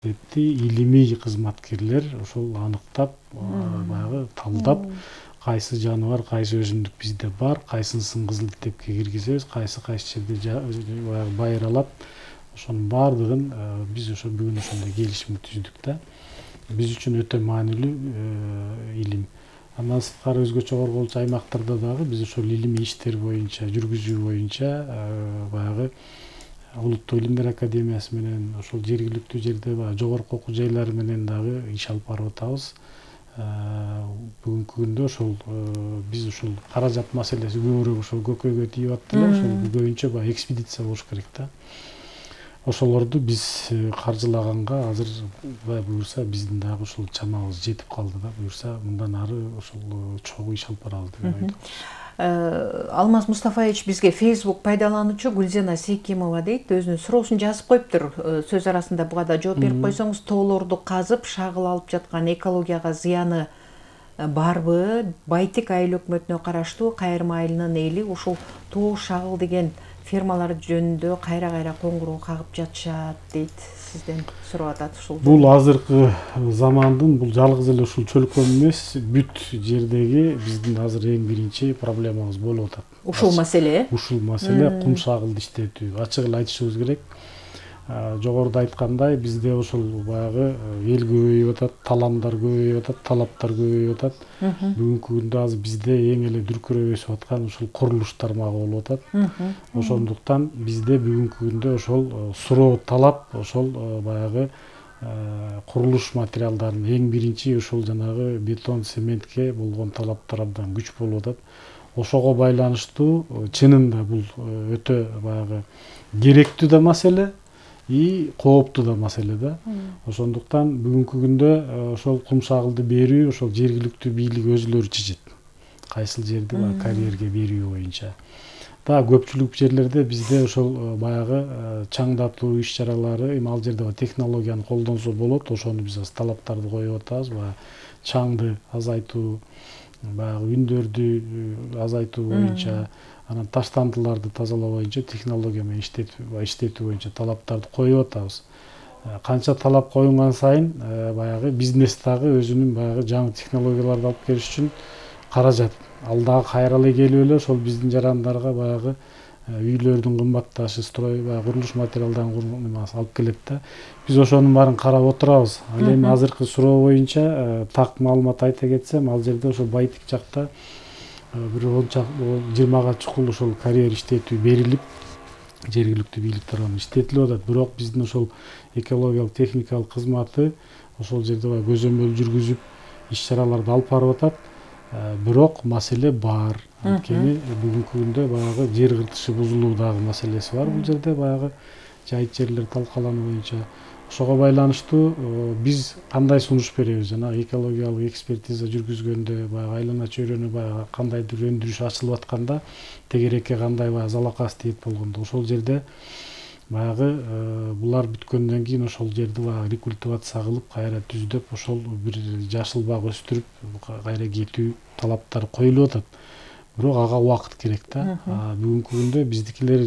илимий кызматкерлер ошол аныктап, баягы талдап, кайсы жаныбар, кайсы өсүмдүк бизде бар, кайсынысын кызыл китепке киргизебиз, кайсы жерде баягы байыралап, ошонун баардыгын биз ошо бүгүн ошондой келишим түздүк да. Биз үчүн өтө маанилүү илим. Андан сырткары өзгөчө корголчу аймактарда дагы биз ошол илимий иштер боюнча, жүргүзүү боюнча баягы Улуттук илимдер академиясы менен ошол жергиликтүү жерде баягы жогорку окуу жайлары менен дагы иш алып барып атабыз. Бүгүнкү күндө ошол биз ушул каражат маселеси көбүрөөк ошол көкөйгө тийип атты эле, ошол көбүнчө баягы экспедиция болуш керек да. Ошолорду биз каржылаганга азыр буюрса биздин дагы ушул чамабыз жетип калды да. Буюрса мындан ары ошол чогуу иш алып барабыз деп ойдум. Алмаз Мустафаевич бизге Facebook пайдалануучу Гүлзена Сейкимова дейт, өзүнүн суроосун жазып коюптур. Сөз арасында буга да жооп берип койсоңуз, тоолорду казып шагыл алып жаткан экологияга зыяны барбы? Байтик айыл өкмөтүнө караштуу Кайырма айылынын эли ушул тоо шагыл деген фермалар жөнүндө кайра коңгуроо кагып жатышат дейт. Сизден сурап атат ушул. Бул азыркы замандын бул жалгыз эле ушул чөлкөм эмес, бүт жердеги биздин азыр эң биринчи проблемабыз болуп атат. Ушул маселе? Ушул маселе кум шагылды иштетүү. Ачык эле айтышыбыз керек. Жогоруда айткандай, бизде ошол баягы эл көбөйүп атат, таламдар көбөйүп атат, талаптар көбөйүп атат. Бүгүнкү күндө азыр бизде эң эле дүркүрөп өсүп аткан ушул курулуш тармагы болуп атат. Ошондуктан бизде бүгүнкү күндө ошол суроо талап, ошол баягы курулуш материалдарын эң биринчи ошол жанагы бетон, цементке болгон талаптар абдан күч болуп атат. Ошого байланыштуу чынында бул өтө баягы керектүү да маселе, и кооптуу да маселе да. Ошондуктан бүгүнкү күндө ошол кум шагылды берүү ошол жергиликтүү бийлик өзүлөрү чечет. Кайсыл жерди карьерге берүү боюнча. Да көпчүлүк жерлерде бизде ошол баягы чаңдатуу иш-чаралары, эми ал жерде технологияны колдонсо болот, ошону биз талаптарды коюп атабыз. Баягы чаңды азайтуу, баягы үндөрдү азайтуу боюнча, анан таштандыларды тазалоо боюнча технология менен иштетүү боюнча талаптарды коюп атабыз. Канча талап коюнган сайын баягы бизнес дагы өзүнүн баягы жаңы технологияларды алып келиш үчүн каражат. Ал дагы кайра эле келип эле ошол биздин жарандарга баягы үйлөрдүн кымбатташы, строй, баягы курулуш материалдарын алып келет да. Биз ошонун баарын карап отурабыз. Ал эми азыркы суроо боюнча так маалымат айта кетсем, ал жерде ошол Байтик жакта бир 20га чукул ошол карьер иштетүү берилип, жергиликтүү бийлик тарабынан иштетилип атат. Бирок биздин ошол экологиялык техникалык кызматы ошол жерде көзөмөл жүргүзүп иш-чараларды алып барып атат. Бирок маселе бар. Анткени бүгүнкү күндө баягы жер кыртышы бузулуу дагы маселеси бар бул жерде, баягы жайыт жерлер талкалануу боюнча. Ошого байланыштуу биз кандай сунуш беребиз? Жана экологиялык экспертиза жүргүзгөндө, баягы айлана чөйрөнү баягы кандайдыр өндүрүш ачылып атканда, тегерекке кандай баягы залакасы тийет болгондо, ошол жерде баягы булар бүткөндөн кийин ошол жерди баягы рекультивация кылып, кайра түздөп, ошол бир жашыл бак өстүрүп, кайра кетүү талаптары коюлуп атат. Бирок ага убакыт керек да. Бүгүнкү күндө биздикилер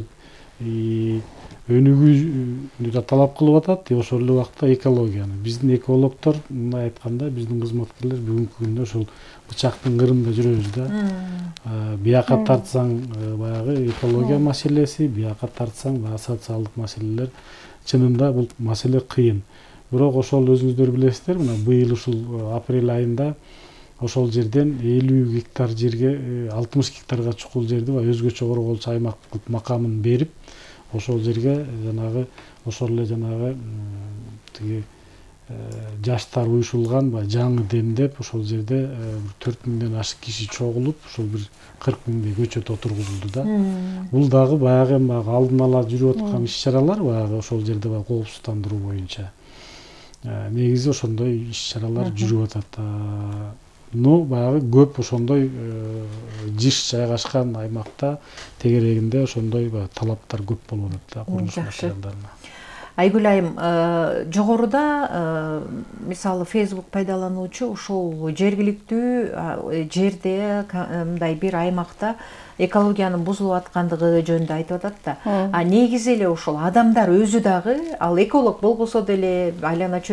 өнүгүүнү да талап кылып атат, ошол эле убакта экологияны. Биздин экологдор, мындай айтканда, биздин кызматкерлер бүгүнкү күндө ошол бычактын кырында жүрөбүз да. Бияка тартсаң баягы экология маселеси, бияка тартсаң баягы социалдык маселелер. Чынында бул маселе кыйын. Бирок ошол өзүңүздөр билесиздер, мына быйыл ушул апрель айында ошол жерден 50 гектар жерге 60 гектарга чукул жерди өзгөчө корголчу аймактык макамын берип, ошол жерге жанагы ошол эле жанагы тиги жаштар уюшулган жаңы демдеп, ошол жерде 4 миңден ашык киши чогулуп, ошол бир 40 миңдей көчөт отургузулду да. Бул дагы баягы алдын ала жүрүп аткан иш-чаралар, баягы ошол жерде коопсуздандыруу боюнча. Негизи ошондой иш-чаралар жүрүп атат. Но баягы көп ошондой жыш жайгашкан аймакта тегерегинде ошондой талаптар көп болуп атат да курулуш материалдарына. Айгүл айым, жогоруда мисалы Facebook пайдалануучу ушул жергиликтүү жерде мындай бир аймакта экологиянын бузулуп аткандыгы жөнүндө айтып атат да. Негизи эле ушул адамдар өзү дагы, ал эколог болбосо деле, айлана